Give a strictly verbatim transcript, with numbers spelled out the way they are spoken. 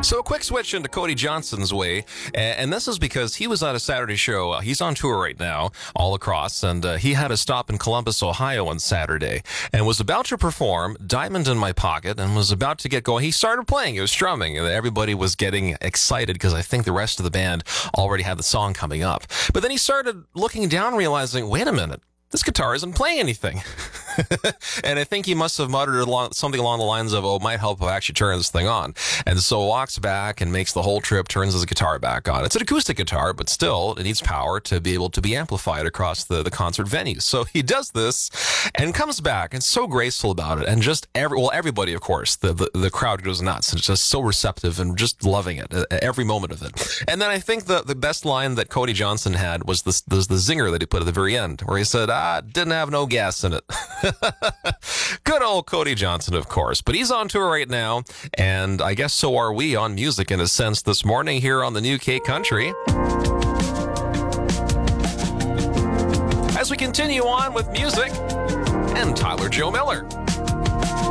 So a quick switch into Cody Johnson's way, and this is because he was at a Saturday show. Uh, he's on tour right now, all across, and uh, he had a stop in Columbus, Ohio on Saturday, and was about to perform Diamond in My Pocket, and was about to get going. He started playing, he was strumming, and everybody was getting excited because I think the rest of the band already had the song coming up. But then he started looking down, realizing, wait a minute, this guitar isn't playing anything. And I think he must have muttered along, something along the lines of, oh, it might help if I actually turn this thing on. And so walks back and makes the whole trip, turns his guitar back on. It's an acoustic guitar, but still, it needs power to be able to be amplified across the, the concert venues. So he does this and comes back and so graceful about it. And just every, well, everybody, of course, the, the, the crowd goes nuts. It's just so receptive and just loving it, every moment of it. And then I think the, the best line that Cody Johnson had was the, the, the zinger that he put at the very end, where he said, ah, didn't have no gas in it. Good old Cody Johnson, of course. But he's on tour right now, and I guess so are we on music in a sense this morning here on the New K Country. As we continue on with music and Tyler Joe Miller.